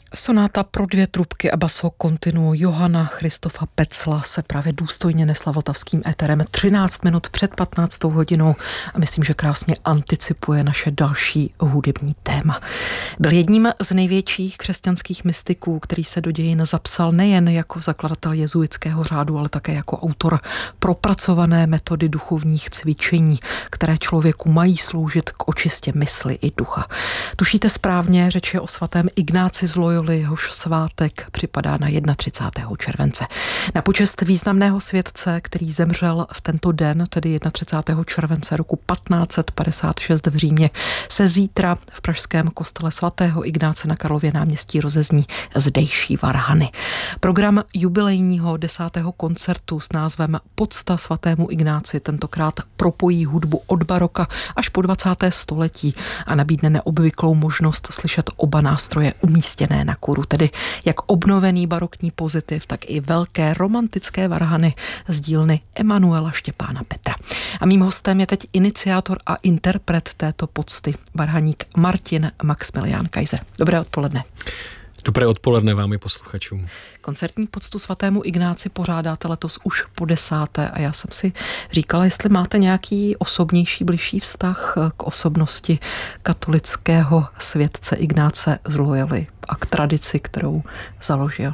Sonáta pro dvě trubky a basso continuo Johanna Christofa Petzla se právě důstojně nesla vltavským éterem 13 minut před 15. hodinou a myslím, že krásně anticipuje naše další hudební téma. Byl jedním z největších křesťanských mystiků, který se do dějin zapsal nejen jako zakladatel jezuitského řádu, ale také jako autor propracované metody duchovních cvičení, které člověku mají sloužit k očistě mysli i ducha. Tušíte správně, řeč je o svatém Ignáci z Loyoli, jehož svátek připadá na 31. července. Na počest významného světce, který zemřel v tento den, tedy 31. července roku 1556 v Římě, se zítra v pražském kostele svatého Ignáce na Karlově náměstí rozezní zdejší varhany. Program jubilejního 10. koncertu s názvem Pocta svatému Ignáci tentokrát propojí hudbu od baroka až po 20. století a nabídne neobvyklou možnost slyšet oba nástroje umístěné na kuru, tedy jak obnovený barokní pozitiv, tak i velké romantické varhany z dílny Emanuela Štěpána Petra. A mým hostem je teď iniciátor a interpret této pocty, varhaník Martin Maxmilián Kaiser. Dobré odpoledne. Dobré odpoledne vám i posluchačům. Koncertní poctu svatému Ignáci pořádáte letos už po 10. a já jsem si říkala, jestli máte nějaký osobnější, bližší vztah k osobnosti katolického světce Ignáce z Loyoli a k tradici, kterou založil.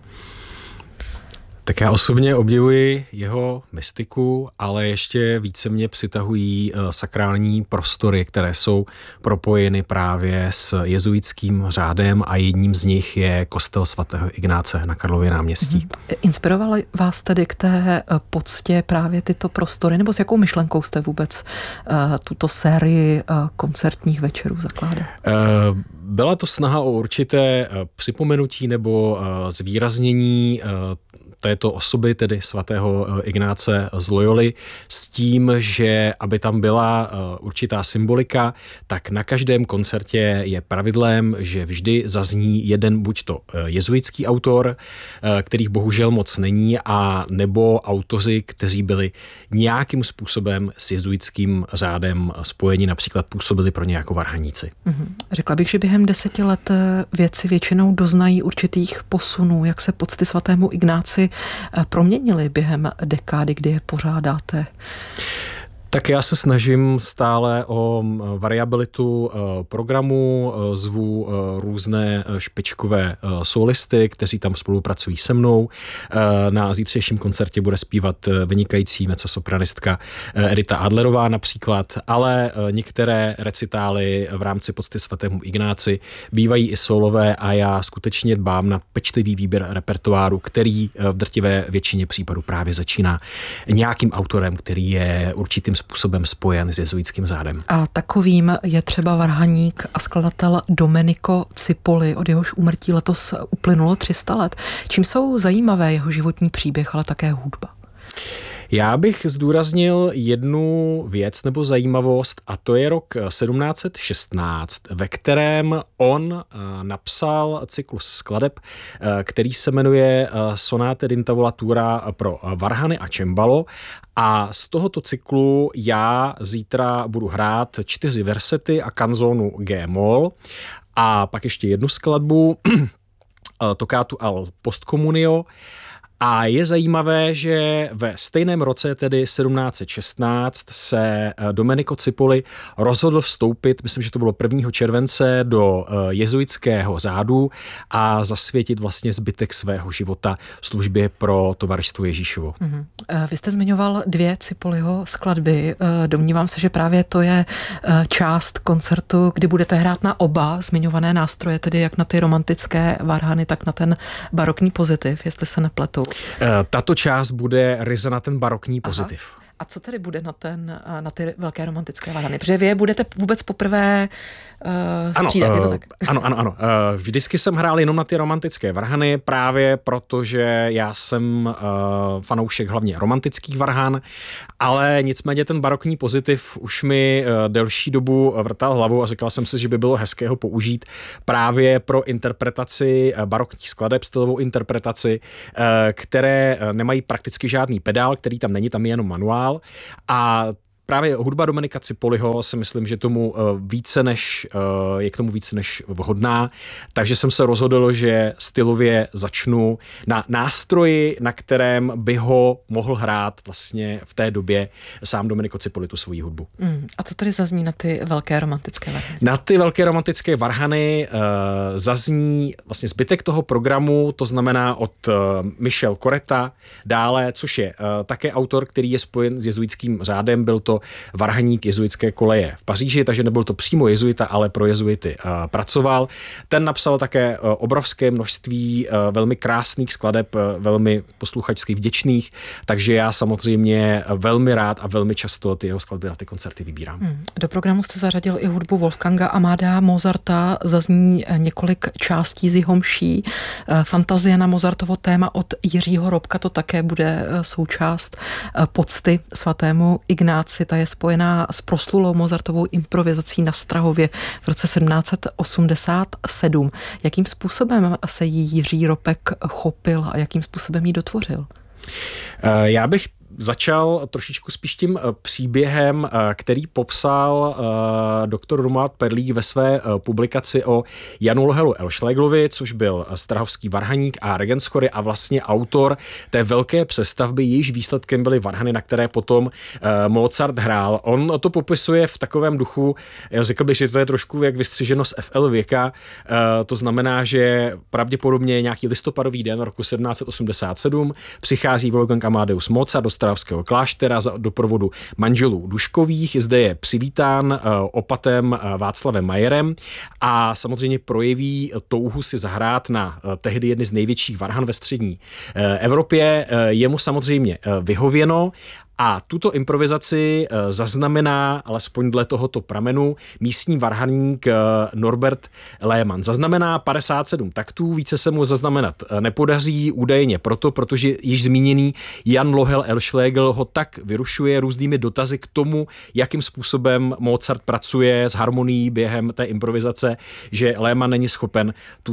Tak já osobně obdivuji jeho mystiku, ale ještě více mě přitahují sakrální prostory, které jsou propojeny právě s jezuitským řádem a jedním z nich je kostel svatého Ignáce na Karlově náměstí. Inspirovaly vás tedy k té poctě právě tyto prostory, nebo s jakou myšlenkou jste vůbec tuto sérii koncertních večerů zakládal? Byla to snaha o určité připomenutí nebo zvýraznění této osoby, tedy svatého Ignáce z Loyoli, s tím, že aby tam byla určitá symbolika, tak na každém koncertě je pravidlem, že vždy zazní jeden buď to jezuitský autor, kterých bohužel moc není, a nebo autoři, kteří byli nějakým způsobem s jezuitským řádem spojeni, například působili pro ně jako varhaníci. Řekla bych, že během 10 let věci většinou doznají určitých posunů, jak se pocty svatému Ignáci proměnily během dekády, kdy je pořádáte? Tak já se snažím stále o variabilitu programu, zvu různé špičkové solisty, kteří tam spolupracují se mnou. Na zítřejším koncertě bude zpívat vynikající mezzosopranistka Edita Adlerová například, ale některé recitály v rámci pocty svatému Ignáci bývají i solové a já skutečně dbám na pečlivý výběr repertoáru, který v drtivé většině případů právě začíná nějakým autorem, který je určitým způsobem spojen s jezuitským řádem. A takovým je třeba varhaník a skladatel Domenico Cipolli, od jehož úmrtí letos uplynulo 300 let. Čím jsou zajímavé jeho životní příběh, ale také hudba? Já bych zdůraznil jednu věc nebo zajímavost, a to je rok 1716, ve kterém on napsal cyklus skladeb, který se jmenuje Sonate d'Intavolatura pro varhany a cembalo, a z tohoto cyklu já zítra budu hrát 4 versety a kanzónu G-moll a pak ještě jednu skladbu, Toccatu al postcomunio. A je zajímavé, že ve stejném roce, tedy 1716, se Domenico Cipolli rozhodl vstoupit, myslím, že to bylo 1. července, do jezuitského řádu a zasvětit vlastně zbytek svého života službě pro tovaristvo Ježíšovo. Vy jste zmiňoval 2 Cipolliho skladby. Domnívám se, že právě to je část koncertu, kdy budete hrát na oba zmiňované nástroje, tedy jak na ty romantické varhany, tak na ten barokní pozitiv, jestli se nepletu. Tato část bude ryze na ten barokní pozitiv. Aha. A co tedy bude na ty velké romantické varhany? Protože vy je budete vůbec poprvé střídat, je to tak? Ano. Vždycky jsem hrál jenom na ty romantické varhany, právě protože já jsem fanoušek hlavně romantických varhan, ale nicméně ten barokní pozitiv už mi delší dobu vrtal hlavu a říkal jsem si, že by bylo hezké ho použít právě pro interpretaci barokních skladeb, stylovou interpretaci, které nemají prakticky žádný pedál, který tam není, tam je jenom manuál. A právě hudba Dominika Cipoliho si myslím, že je k tomu více než vhodná, takže jsem se rozhodl, že stylově začnu na nástroji, na kterém by ho mohl hrát vlastně v té době sám Domenico Cipoli tu svoji hudbu. A co tady zazní na ty velké romantické varhany? Na ty velké romantické varhany zazní vlastně zbytek toho programu, to znamená od Michel Coretta dále, což je také autor, který je spojen s jezuitským řádem, byl to varhaník jezuitské koleje v Paříži, takže nebyl to přímo jezuita, ale pro jezuity pracoval. Ten napsal také obrovské množství velmi krásných skladeb, velmi posluchačsky vděčných, takže já samozřejmě velmi rád a velmi často ty jeho skladby na ty koncerty vybírám. Do programu jste zařadil i hudbu Wolfganga Amadea Mozarta, zazní několik částí z jeho mší. Fantazie na Mozartovo téma od Jiřího Robka, to také bude součást pocty svatému Ignáci. Ta je spojená s proslulou Mozartovou improvizací na Strahově v roce 1787. Jakým způsobem se jí Jiří Robek chopil a jakým způsobem ji dotvořil? Já bych začal trošičku spíš tím příběhem, který popsal doktor Romuald Perlík ve své publikaci o Janu Lohelu Elšleglovi, což byl strahovský varhaník a regentschory a vlastně autor té velké přestavby, jejíž výsledkem byly varhany, na které potom Mozart hrál. On to popisuje v takovém duchu, řekl bych, že to je trošku jak vystřiženo z F.L. Věka, to znamená, že pravděpodobně nějaký listopadový den roku 1787 přichází Wolfgang Amadeus Mozart do Strahovského kláštera za doprovodu manželů Duškových. Zde je přivítán opatem Václavem Majerem a samozřejmě projeví touhu si zahrát na tehdy jedny z největších varhan ve střední Evropě. Je mu samozřejmě vyhověno a tuto improvizaci zaznamená, alespoň dle tohoto pramenu, místní varhaník Norbert Lehmann. Zaznamená 57 taktů, více se mu zaznamenat nepodaří, údajně protože již zmíněný Jan Lohel Elšlegl ho tak vyrušuje různými dotazy k tomu, jakým způsobem Mozart pracuje s harmonií během té improvizace, že Lehmann není schopen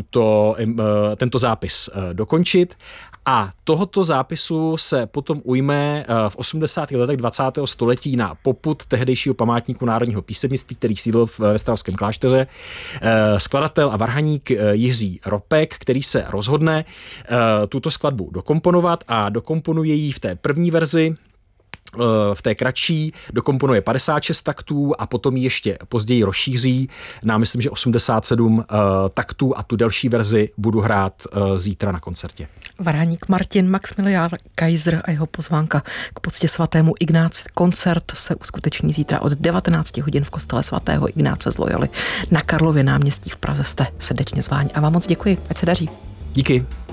tento zápis dokončit. A tohoto zápisu se potom ujme v 80. letech 20. století na popud tehdejšího památníku národního písemnictví, který sídlil ve Strahovském klášteře, skladatel a varhaník Jiří Robek, který se rozhodne tuto skladbu dokomponovat a dokomponuje ji v té první verzi. V té kratší dokomponuje 56 taktů a potom ji ještě později rozšíří na, myslím, že 87 taktů a tu delší verzi budu hrát zítra na koncertě. Varhaník Martin Maximilian Kaiser a jeho pozvánka k poctě svatému Ignáci. Koncert se uskuteční zítra od 19 hodin v kostele svatého Ignáce z Loyoly na Karlově náměstí v Praze. Jste srdečně zváni a vám moc děkuji. Ať se daří. Díky.